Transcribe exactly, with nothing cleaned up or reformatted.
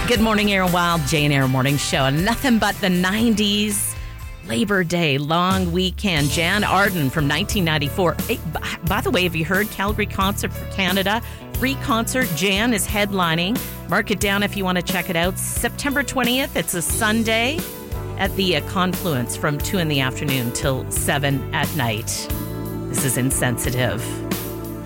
Good morning, Aaron Wild, Jay and Aaron Morning Show. Nothing but the nineties. Labor Day, long weekend. Jan Arden from nineteen ninety-four. Hey, by the way, have you heard Calgary Concert for Canada? Free concert. Jan is headlining. Mark it down if you want to check it out. September twentieth. It's a Sunday at the uh, Confluence from two in the afternoon till seven at night. This is Insensitive.